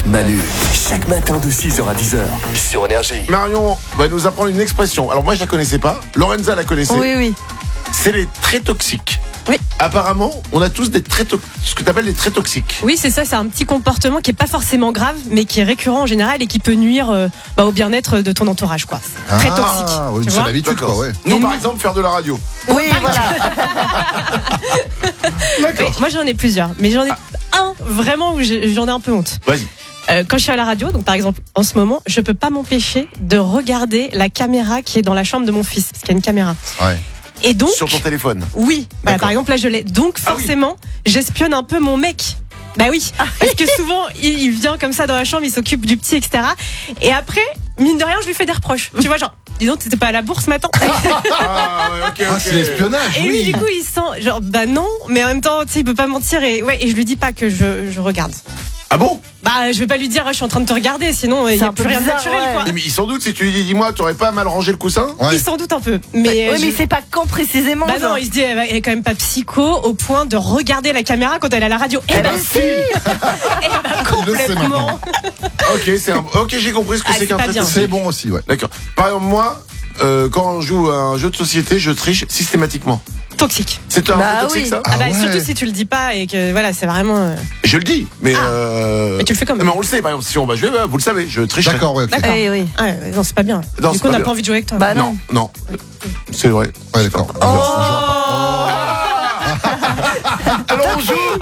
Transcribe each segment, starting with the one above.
Manu, chaque matin de 6h à 10h sur Énergie. Marion va nous apprendre une expression. Alors moi je la connaissais pas, Lorenza la connaissait. Oui. C'est les traits toxiques. Oui. Apparemment, on a tous des traits ce que tu appelles les traits toxiques. Oui, c'est ça, c'est un petit comportement qui est pas forcément grave, mais qui est récurrent en général et qui peut nuire au bien-être de ton entourage, quoi. C'est très toxique. Oui, tu c'est vois l'habitude, quoi, ouais. Nous, par exemple, faire de la radio. Oui, voilà. D'accord. Moi, j'en ai plusieurs, mais j'en ai un vraiment où j'en ai un peu honte. Vas-y. Quand je suis à la radio, donc par exemple en ce moment, je peux pas m'empêcher de regarder la caméra qui est dans la chambre de mon fils, parce qu'il y a une caméra. Ouais. Et donc, Sur ton téléphone. oui, voilà, D'accord. par exemple là je l'ai. Donc Ah oui. forcément, j'espionne un peu mon mec. Bah oui, parce que souvent il vient comme ça dans la chambre, il s'occupe du petit, etc. Et après, mine de rien, je lui fais des reproches. Tu vois, genre, dis donc, t'étais pas à la bourse ce matin. Ah ouais, ok. Ah, c'est l'espionnage, Et lui, oui. du coup, il sent, genre, bah non, mais en même temps, tu sais, il peut pas mentir et je lui dis pas que je regarde. Ah bon? Bah, je vais pas lui dire, je suis en train de te regarder, sinon il y C'est a un plus peu rien de bizarre, naturel, ouais. quoi. Mais sans doute, si tu lui dis, dis-moi, t'aurais pas mal rangé le coussin? Ouais. Il s'en doute un peu, mais Oui, mais c'est pas quand précisément. bah non, il se dit, elle est quand même pas psycho au point de regarder la caméra quand elle est à la radio. Eh ben si. Eh ben Il le sait complètement. Ok, j'ai compris ce que Ah, c'est c'est qu'un pas trait bien. toxique. C'est bon aussi, ouais. D'accord. Par exemple, moi, quand on joue à un jeu de société, je triche systématiquement. Toxique. C'est un Bah trait toxique, oui. ça? Ah bah ouais. surtout si tu le dis pas et que voilà, c'est vraiment. Je le dis, mais Mais tu le fais quand même. Mais on le sait, par exemple, si on va jouer, vous le savez, je triche. D'accord, ouais, ok. D'accord. Oui. Ah, non, c'est pas bien. Non, Du c'est coup, on pas n'a bien. pas envie de jouer avec toi. Bah non. Non, c'est vrai. Ouais, d'accord. Alors on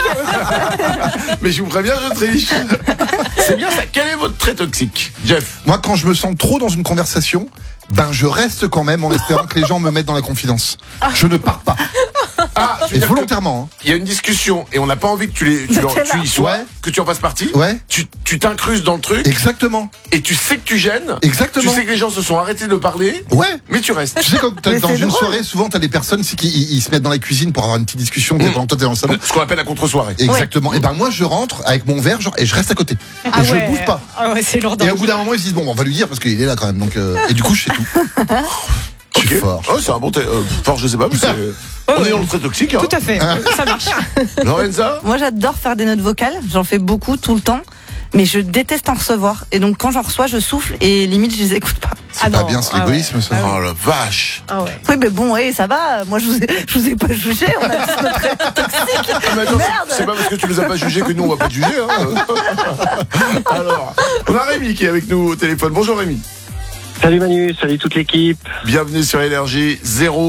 joue. Mais je vous préviens, je triche. C'est bien ça. Quel est votre trait toxique, Jeff? Moi, quand je me sens trop dans une conversation, je reste quand même en espérant que les gens me mettent dans la confidence. Je ne pars pas. Ah, tu veux Et dire que volontairement, il y a une discussion et on n'a pas envie que tu y sois, Ouais. que tu en fasses partie. Ouais. Tu t'incrustes dans le truc Exactement. et tu sais que tu gênes. Exactement. Tu sais que les gens se sont arrêtés de parler, Ouais. mais tu restes. Tu sais, quand t'es Mais dans c'est une drôle. soirée, souvent t'as des personnes qui ils se mettent dans la cuisine pour avoir une petite discussion. Pendant que toi t'es dans le salon. Ce qu'on appelle la contre-soirée. Exactement. Et moi je rentre avec mon verre et je reste à côté. Ah Et je ouais. bouge pas. Ah ouais, c'est lourd. Et au bout d'un moment ils se disent bon on va lui dire parce qu'il est là quand même. Donc et du coup je fais tout. Je suis fort. Oh, c'est un bon fort, je sais pas, mais c'est. On est dans le trait toxique. Hein. Tout à fait, ça marche. Lorenza? Moi, j'adore faire des notes vocales. J'en fais beaucoup, tout le temps. Mais je déteste en recevoir. Et donc, quand j'en reçois, je souffle et limite, je les écoute pas. C'est pas bien, c'est l'égoïsme ça. Oh la vache. Ah ouais. Oui, mais bon, ça va. Moi, je vous ai pas jugé. On a tous notre trait toxique. Mais attends, Merde. c'est pas parce que tu nous as pas jugé que nous on va pas te juger. Hein. Alors, on a Rémi qui est avec nous au téléphone. Bonjour Rémi. Salut Manu, salut toute l'équipe. Bienvenue sur Énergie.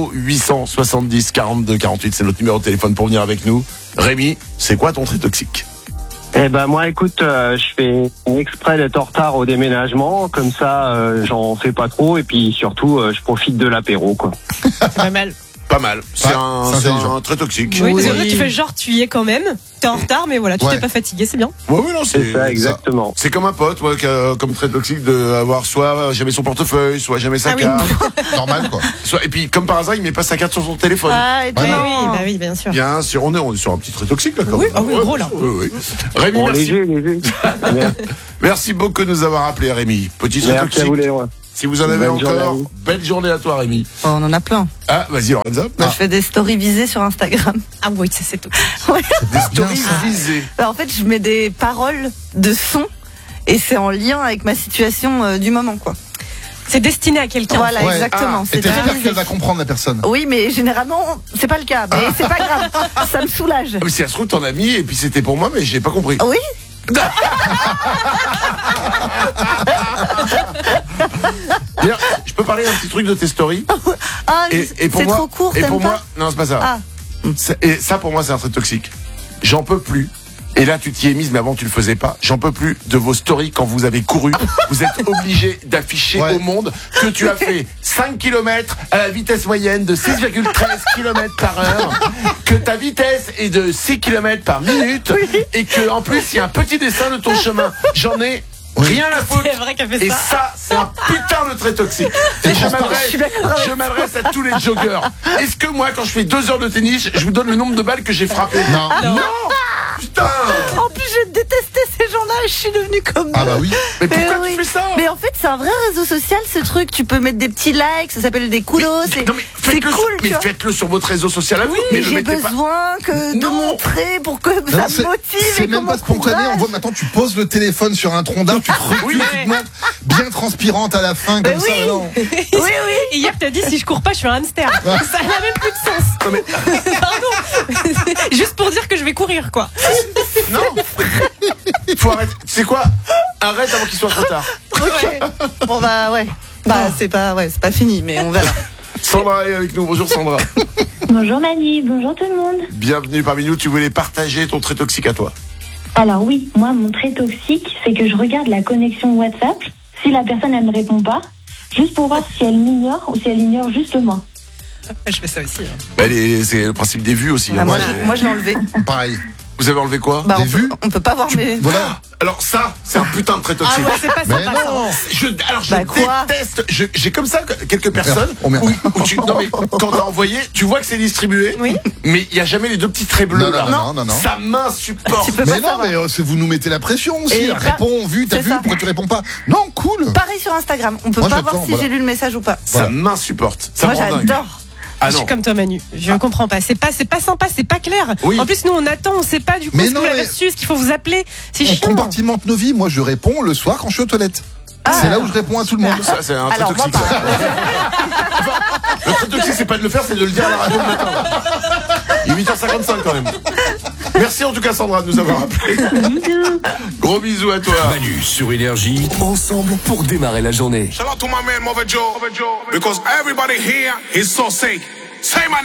0870 42 48, c'est notre numéro de téléphone pour venir avec nous. Rémi, c'est quoi ton trait toxique? Eh ben moi écoute, je fais exprès d'être en retard au déménagement, comme ça j'en fais pas trop et puis surtout je profite de l'apéro quoi. C'est pas mal. Pas mal. C'est Ouais, un, c'est c'est intelligent. un trait toxique. Oui, Oui. parce que là, tu fais genre, tu y es quand même. T'es en retard, mais voilà, tu Ouais. t'es pas fatigué, c'est bien. Ouais, oui, non, C'est ça exactement. C'est comme un pote, ouais, qui a comme trait toxique de avoir soit jamais son portefeuille, soit jamais sa Ah oui. carte. Normal quoi. Et puis, comme par hasard, il met pas sa carte sur son téléphone. Ah, Oui, étonnant. oui, bien sûr. Bien sûr, on est sur un petit trait toxique là. Quand Oui, même. ah oui, gros, là. Oui. Rémi, Bon, merci. léger. Merci beaucoup de nous avoir appelé, Rémi. Petit trait Merci à toxique. vous les rois. Si vous en avez Bonne journée à encore, vous. belle journée à toi, Rémi. Oh, on en a plein. Ah, vas-y, Lorenza. Moi, je fais des stories visées sur Instagram. Ah oui, c'est tout. Des stories ça. visées. Alors, en fait, je mets des paroles de son et c'est en lien avec ma situation du moment, quoi. C'est destiné à quelqu'un. Voilà, Ouais. exactement. Et C'est t'espères très qu'elle va comprendre la personne. Oui, mais généralement, c'est pas le cas. Mais c'est pas grave. Ça me soulage. Ah, mais si ça se trouve, t'en as mis, et puis c'était pour moi, mais j'ai pas compris. Oui. D'ailleurs, je peux parler d'un petit truc de tes stories? Ah, Et pour c'est moi, trop court, et t'aimes pour pas moi, non, c'est pas ça. Ah. Et ça, pour moi, c'est un trait toxique. J'en peux plus. Et là, tu t'y es mise, mais avant, tu le faisais pas. J'en peux plus de vos stories quand vous avez couru. Vous êtes obligé d'afficher Ouais. au monde que tu as fait 5 km à la vitesse moyenne de 6,13 km par heure, que ta vitesse est de 6 km par minute, et que, en plus, il y a un petit dessin de ton chemin. J'en ai rien à foutre. C'est vrai qu'elle fait Et ça. ça, c'est un putain de trait toxique. Et je m'adresse à tous les joggeurs. Est-ce que moi, quand je fais 2 heures de tennis, je vous donne le nombre de balles que j'ai frappé? Non. Non. Putain. En plus, je détestais ces gens-là je suis devenue comme Ah eux. bah oui. Mais pourquoi oui. tu fais ça? Mais en fait, c'est un vrai réseau social, ce truc. Tu peux mettre des petits likes, ça s'appelle des coulos. Non, mais C'est faites-le cool, mais tu vois. faites-le sur votre réseau social à vous. mais le J'ai mettez pas. besoin de Non. montrer pour que Non, ça me c'est- motive. C'est et même qu'on pas spontané. m'encourage. On voit maintenant, tu poses le téléphone sur un tronc d'arbre, tu te recules, Oui. tu te montres bien transpirante à la fin, comme Mais ça. oui. Non. Oui. Et hier, t'as dit si je cours pas, je suis un hamster. Ça n'a même plus de sens. Non, mais- Pardon. Juste pour dire que je vais courir, quoi. Non. Faut arrêter. C'est quoi? Arrête avant qu'il soit trop tard. Ok. Bon bah ouais. Bah c'est pas fini, mais on verra. Sandra est avec nous. Bonjour Sandra. Bonjour Mani, bonjour tout le monde. Bienvenue parmi nous. Tu voulais partager ton trait toxique à toi. Alors oui, moi mon trait toxique, c'est que je regarde la connexion WhatsApp. Si la personne elle me répond pas, juste pour voir si elle m'ignore ou si elle ignore juste moi. Je fais ça aussi. C'est le principe des vues aussi. Ah, hein. moi je l'ai enlevé. Pareil. Vous avez enlevé quoi? Bah Des on peut, vues on peut pas voir mes. Voilà. Alors ça, c'est un putain de trait Ah toxique. ouais, c'est pas Mais sympa, ça. non. Je Bah, quoi déteste. J'ai comme ça quelques personnes Oh, merde. non mais quand t'as envoyé, tu vois que c'est distribué. Oui. Mais il y a jamais les deux petits traits bleus Non, là. non. Ça m'insupporte. Tu peux Mais pas non, savoir. mais vous nous mettez la pression aussi. Et Réponds, vu, t'as c'est vu, ça. pourquoi tu réponds pas? Non, cool. Pareil sur Instagram. On peut Moi, pas j'attends, voir si voilà. j'ai lu le message ou pas. Ça m'insupporte. Ça Moi me rend dingue. j'adore. Ah Je non. suis comme toi, Manu. Je comprends pas. C'est pas sympa, c'est pas clair. Oui. En plus, nous, on attend, on sait pas du coup Mais ce que non, vous l'avez mais- reçu, ce qu'il faut vous appeler. C'est On chiant. compartimente nos vies. Moi, je réponds le soir quand je suis aux toilettes. C'est là où je réponds à tout le monde. Ça c'est un trait Alors, moi, toxique. ça. Le trait toxique, c'est pas de le faire, c'est de le dire à la radio le matin. Il est 8h55 quand même. Merci en tout cas Sandra de nous avoir appelé. Gros bisous à toi. Manu sur Énergie, ensemble pour démarrer la journée. Shout out to my man Mother Joe, because everybody here is so sick. Say my name.